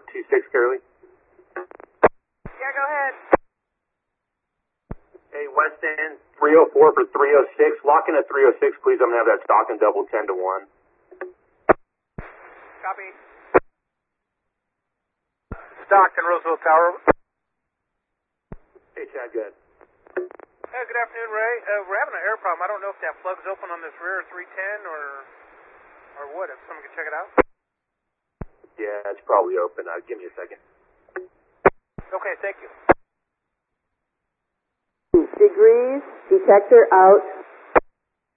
26 Curly. Yeah, go ahead. Hey, West End 304 for 306. Lock in at 306, please. I'm going to have that stock and double 10 to 1. Copy. Stockton, Roosevelt Tower. Hey, Chad, good. Hey, good afternoon, Ray. We're having an air problem. I don't know if that plug's open on this rear 310 or what. If someone could check it out. Yeah, it's probably open. Give me a second. Okay, thank you. Degrees, detector out.